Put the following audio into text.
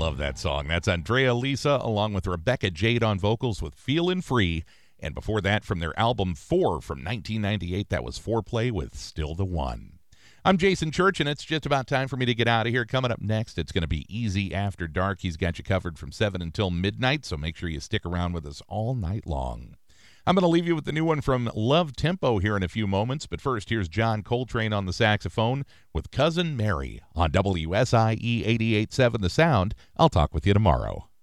love that song. That's Andrea Lisa along with Rebecca Jade on vocals with Feelin' Free. And before that, from their album 4 from 1998, that was Foreplay with Still the One. I'm Jason Church, and it's just about time for me to get out of here. Coming up next, it's going to be Easy After Dark. He's got you covered from 7 until midnight, so make sure you stick around with us all night long. I'm going to leave you with the new one from Love Tempo here in a few moments, but first, here's John Coltrane on the saxophone with Cousin Mary on WSIE 88.7 The Sound. I'll talk with you tomorrow.